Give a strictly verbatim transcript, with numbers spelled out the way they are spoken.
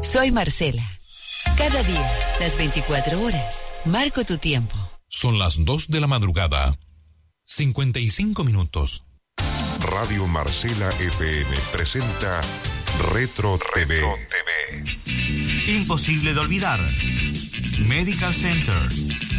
Soy Marcela. Cada día, las veinticuatro horas, marco tu tiempo. Son las dos de la madrugada. cincuenta y cinco minutos. Radio Marcela F M presenta Retro T V. Imposible de olvidar. Medical Center.